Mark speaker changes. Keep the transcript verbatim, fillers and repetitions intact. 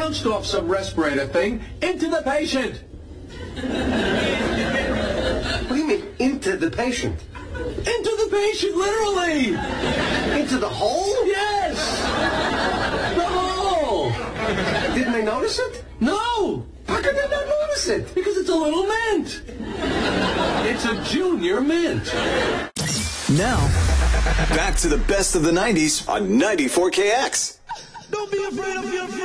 Speaker 1: bounced off some respirator thing into the patient.
Speaker 2: What do you mean, into the patient?
Speaker 1: Into the patient, literally.
Speaker 2: Into the hole?
Speaker 1: Yes. The hole.
Speaker 2: Didn't they notice it?
Speaker 1: No.
Speaker 2: How could they not notice it?
Speaker 1: Because it's a little mint. It's a junior mint.
Speaker 3: Now, back to the best of the nineties on ninety-four K X.
Speaker 1: Don't be afraid of your friends.